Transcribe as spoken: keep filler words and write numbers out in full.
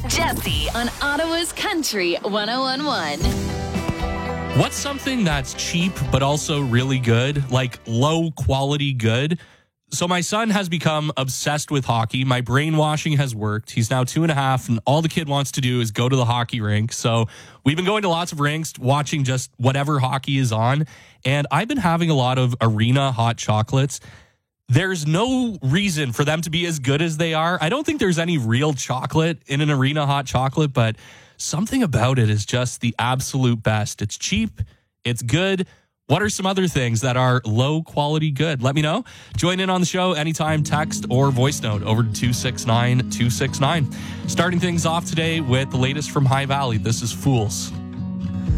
Jesse on Ottawa's Country one oh one point one. What's something that's cheap but also really good, like low quality good? So my son has become obsessed with hockey. My brainwashing has worked. He's now two and a half, and all the kid wants to do is go to the hockey rink. So we've been going to lots of rinks, watching just whatever hockey is on. And I've been having a lot of Arena hot chocolates. There's no reason for them to be as good as they are. I don't think there's any real chocolate in an Arena hot chocolate, but something about it is just the absolute best. It's cheap. It's good. What are some other things that are low quality good? Let me know. Join in on the show anytime, text or voice note over to two six nine two six nine. Starting things off today with the latest from High Valley. This is Fools.